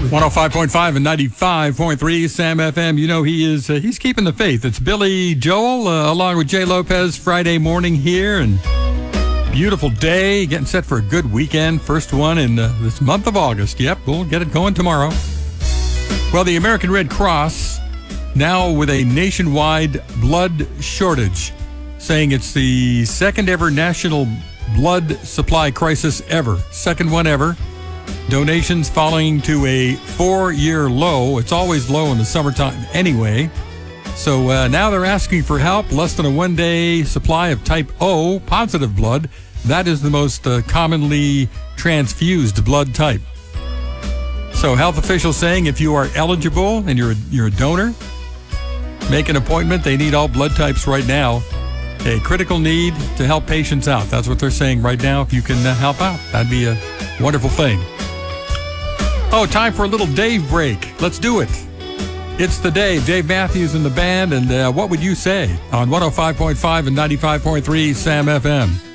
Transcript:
105.5 and 95.3 Sam FM. You know, he's keeping the faith. It's Billy Joel along with Jay Lopez Friday morning here, and beautiful day, getting set for a good weekend. First one in this month of August. Yep, we'll get it going tomorrow. Well, the American Red Cross now with a nationwide blood shortage, saying it's the second ever national blood supply crisis ever. Second one ever. Donations falling to a 4-year low. It's always low in the summertime anyway. So now they're asking for help. Less than a one-day supply of type O positive blood. That is the most commonly transfused blood type. So health officials saying if you are eligible and you're a donor, make an appointment. They need all blood types right now. A critical need to help patients out. That's what they're saying right now. If you can help out, that'd be a wonderful thing. Oh, time for a little Dave break. Let's do it. It's the Dave Matthews and the band, and what would you say on 105.5 and 95.3 Sam FM?